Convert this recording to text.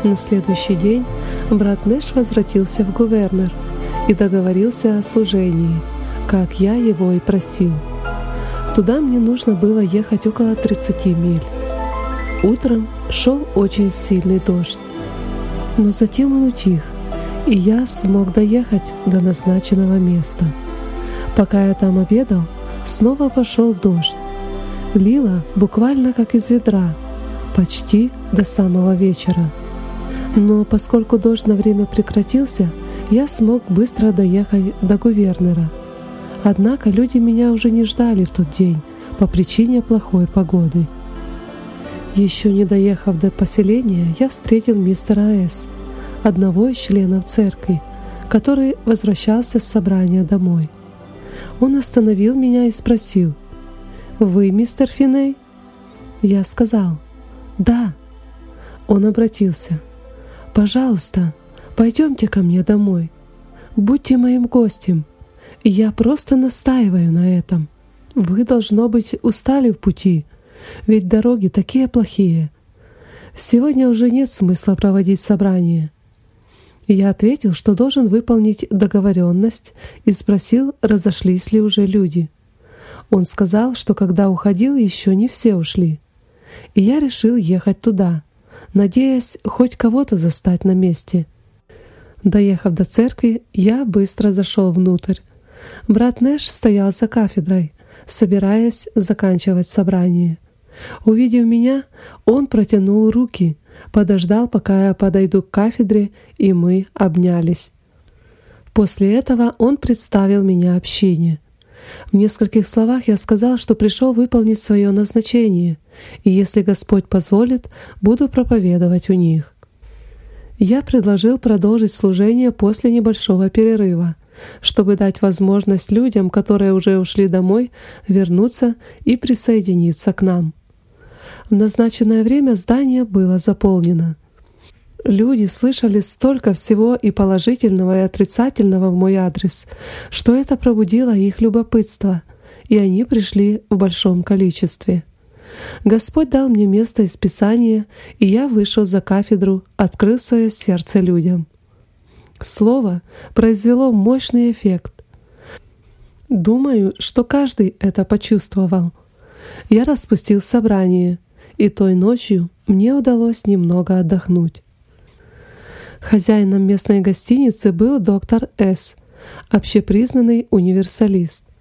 На следующий день брат Нэш возвратился в Гувернер и договорился о служении, как я его и просил. Туда мне нужно было ехать около 30 миль. Утром шел очень сильный дождь, но затем он утих, и я смог доехать до назначенного места. Пока я там обедал, снова пошел дождь. Лило буквально как из ведра, почти до самого вечера. Но поскольку дождь на время прекратился, я смог быстро доехать до Гувернера. Однако люди меня уже не ждали в тот день по причине плохой погоды. Еще не доехав до поселения, я встретил мистера С., одного из членов церкви, который возвращался с собрания домой. Он остановил меня и спросил: «Вы мистер Финей?» Я сказал: «Да». Он обратился: «Пожалуйста, пойдемте ко мне домой. Будьте моим гостем. Я просто настаиваю на этом. Вы, должно быть, устали в пути, ведь дороги такие плохие. Сегодня уже нет смысла проводить собрание». Я ответил, что должен выполнить договоренность, и спросил, разошлись ли уже люди. Он сказал, что когда уходил, еще не все ушли. И я решил ехать туда, надеясь хоть кого-то застать на месте. Доехав до церкви, я быстро зашел внутрь. Брат Нэш стоял за кафедрой, собираясь заканчивать собрание. Увидев меня, он протянул руки, подождал, пока я подойду к кафедре, и мы обнялись. После этого он представил меня общине. В нескольких словах я сказал, что пришел выполнить свое назначение, и если Господь позволит, буду проповедовать у них. Я предложил продолжить служение после небольшого перерыва, чтобы дать возможность людям, которые уже ушли домой, вернуться и присоединиться к нам. В назначенное время здание было заполнено. Люди слышали столько всего и положительного, и отрицательного в мой адрес, что это пробудило их любопытство, и они пришли в большом количестве. Господь дал мне место из Писания, и я вышел за кафедру, открыл свое сердце людям. Слово произвело мощный эффект. Думаю, что каждый это почувствовал. Я распустил собрание, и той ночью мне удалось немного отдохнуть. Хозяином местной гостиницы был доктор С., общепризнанный универсалист.